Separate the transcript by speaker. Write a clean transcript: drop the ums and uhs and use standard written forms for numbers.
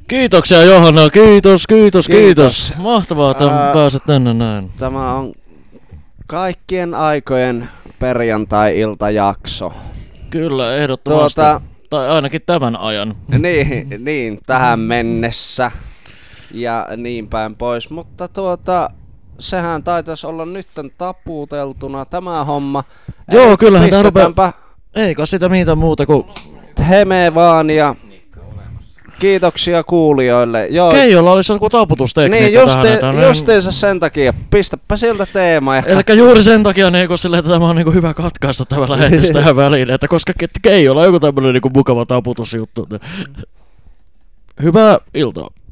Speaker 1: Kiitoksia Johanna, kiitos. Mahtavaa, että pääset tänne näin.
Speaker 2: Tämä on kaikkien aikojen perjantai-iltajakso.
Speaker 1: Kyllä, ehdottomasti. Tai ainakin tämän ajan.
Speaker 2: Niin, tähän mennessä. Ja niin päin pois. Mutta sehän taitaisi olla nytten taputeltuna tämä homma.
Speaker 1: Joo, kyllähän tää rupeaa. Eikä sitä mitään muuta kuin
Speaker 2: heme vaan ja kiitoksia kuulijoille. Joo.
Speaker 1: Keijolla olisi joku taputustekniikka
Speaker 2: tähän. Niin, justiinsa sen takia. Pistäpä siltä teema.
Speaker 1: Elikkä juuri sen takia silleen, että tämä on niinku hyvä katkaista tämä lähetys tähän väliin, että koska Keijolla on joku tämmönen niinku mukava taputusjuttu. Hyvää iltaa.